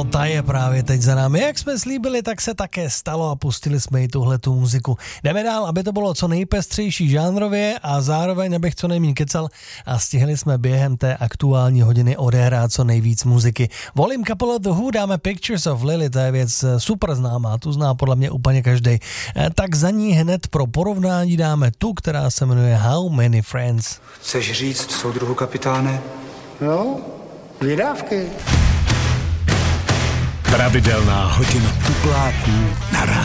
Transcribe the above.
ta je právě teď za námi. Jak jsme slíbili, tak se také stalo a pustili jsme i tuhletu muziku. Jdeme dál, aby to bylo co nejpestřejší žánrově a zároveň, abych co nejméně kecal a stihli jsme během té aktuální hodiny odehrát co nejvíc muziky. Volím kapelu The Who, dáme Pictures of Lily, to je věc super známá, tu zná podle mě úplně každej. Tak za ní hned pro porovnání dáme tu, která se jmenuje How Many Friends. Chceš říct, soudruhu kapitáne? No, vydávky. Pravidelná hodina tupláků na rádiu.